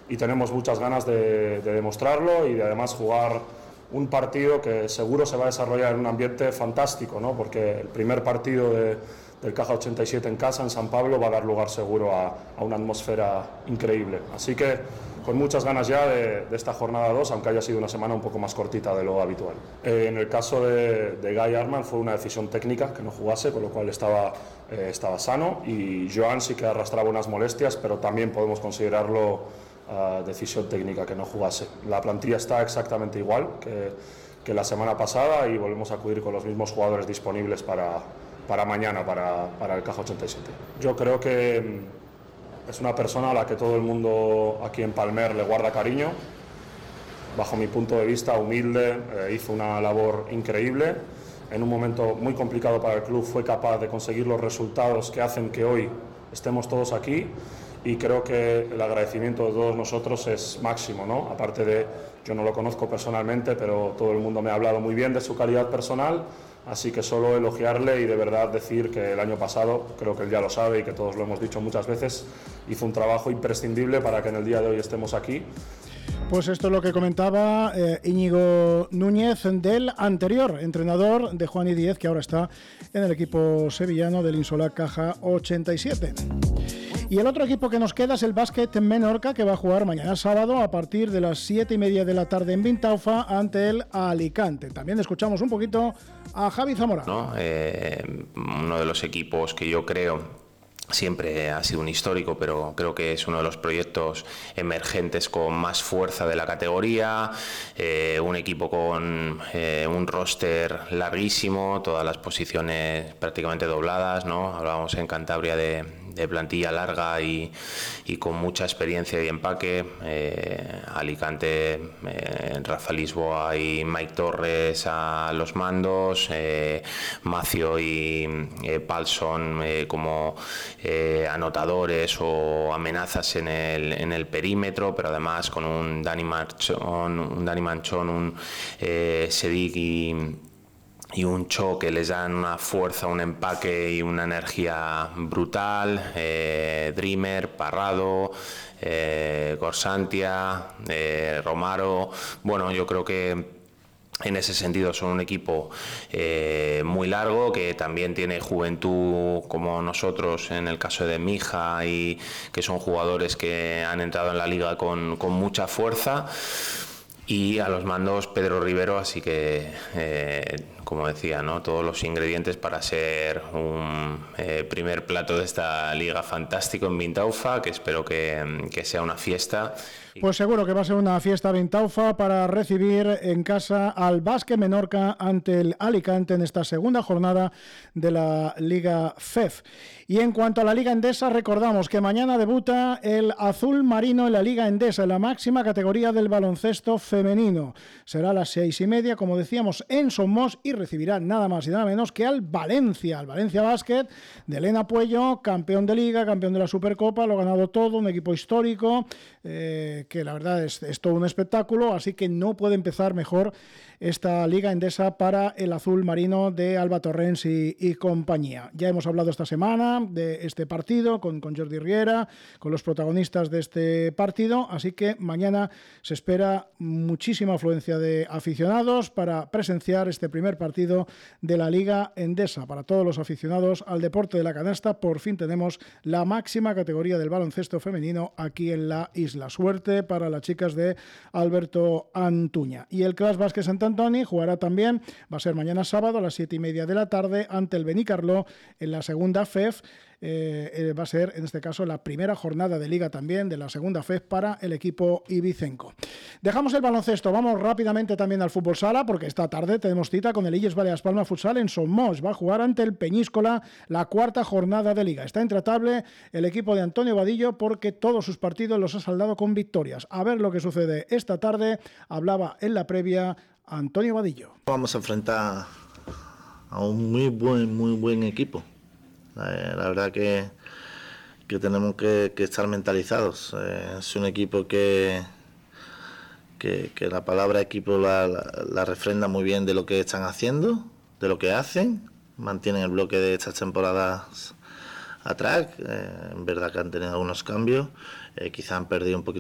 y tenemos muchas ganas de demostrarlo y de además jugar un partido que seguro se va a desarrollar en un ambiente fantástico, ¿no? Porque el primer partido del Caja 87 en casa, en San Pablo, va a dar lugar seguro a una atmósfera increíble. Así que con muchas ganas ya de esta jornada 2, aunque haya sido una semana un poco más cortita de lo habitual. En el caso de Guy Arman fue una decisión técnica que no jugase, con lo cual estaba sano, y Joan sí que arrastraba unas molestias, pero también podemos considerarlo decisión técnica que no jugase. La plantilla está exactamente igual que la semana pasada y volvemos a acudir con los mismos jugadores disponibles para mañana, para el Caja 87. Yo creo que es una persona a la que todo el mundo aquí en Palmer le guarda cariño. Bajo mi punto de vista, humilde, hizo una labor increíble. En un momento muy complicado para el club fue capaz de conseguir los resultados que hacen que hoy estemos todos aquí, y creo que el agradecimiento de todos nosotros es máximo, ¿no? Aparte de, yo no lo conozco personalmente, pero todo el mundo me ha hablado muy bien de su calidad personal, así que solo elogiarle y de verdad decir que el año pasado, creo que él ya lo sabe y que todos lo hemos dicho muchas veces, hizo un trabajo imprescindible para que en el día de hoy estemos aquí. Pues esto es lo que comentaba Íñigo Núñez, del anterior entrenador de Juani Díez, que ahora está en el equipo sevillano del Insola Caja 87. Y el otro equipo que nos queda es el Básquet Menorca, que va a jugar mañana sábado a partir de las 7:30 de la tarde en Vintaufa ante el Alicante. También escuchamos un poquito a Javi Zamora. ¿No? Uno de los equipos que yo creo siempre ha sido un histórico, pero creo que es uno de los proyectos emergentes con más fuerza de la categoría, un equipo con un roster larguísimo, todas las posiciones prácticamente dobladas, ¿no? Hablábamos en Cantabria de plantilla larga y con mucha experiencia y empaque. Alicante, Rafa Lisboa y Mike Torres a los mandos, Macio y Palson como anotadores o amenazas en el perímetro, pero además con un Dani Manchón, un Sedic y un Cho que les dan una fuerza, un empaque y una energía brutal. Dreamer, Parrado, Gorsantia, Romaro. Bueno, yo creo que en ese sentido son un equipo muy largo, que también tiene juventud como nosotros en el caso de Mija, y que son jugadores que han entrado en la liga con mucha fuerza. Y a los mandos Pedro Rivero, así que, como decía, ¿no? Todos los ingredientes para ser un primer plato de esta liga fantástico en Vintaufa, que espero que sea una fiesta. Pues seguro que va a ser una fiesta Vintaufa para recibir en casa al Básquet Menorca ante el Alicante en esta segunda jornada de la Liga FEF. Y en cuanto a la Liga Endesa, recordamos que mañana debuta el Azul Marino en la Liga Endesa, en la máxima categoría del baloncesto femenino. Será a las 6:30, como decíamos, en Somos, y recibirá nada más y nada menos que al Valencia Basket de Elena Puello, campeón de Liga, campeón de la Supercopa, lo ha ganado todo, un equipo histórico, que la verdad es todo un espectáculo, así que no puede empezar mejor esta Liga Endesa para el Azul Marino de Alba Torrens y compañía. Ya hemos hablado esta semana de este partido con Jordi Riera, con los protagonistas de este partido, así que mañana se espera muchísima afluencia de aficionados para presenciar este primer partido de la Liga Endesa. Para todos los aficionados al deporte de la canasta, por fin tenemos la máxima categoría del baloncesto femenino aquí en la isla. Suerte para las chicas de Alberto Antuña. Y el Clas Básquet Sant Antoni jugará también, va a ser mañana sábado a las 7:30 de la tarde ante el Benicarló en la segunda FEF. Va a ser en este caso la primera jornada de liga también de la segunda FEF para el equipo ibicenco. Dejamos el baloncesto, vamos rápidamente también al fútbol sala, porque esta tarde tenemos cita con el Illes Balears Palma Futsal en Somos. Va a jugar ante el Peñíscola la cuarta jornada de liga. Está intratable el equipo de Antonio Vadillo porque todos sus partidos los ha saldado con victorias. A ver lo que sucede esta tarde. Hablaba en la previa Antonio Vadillo. Vamos a enfrentar a un muy buen equipo. La verdad que tenemos que estar mentalizados. Es un equipo que la palabra equipo la refrenda muy bien de lo que están haciendo, de lo que hacen. Mantienen el bloque de estas temporadas atrás. En verdad que han tenido algunos cambios. Quizá han perdido un poquito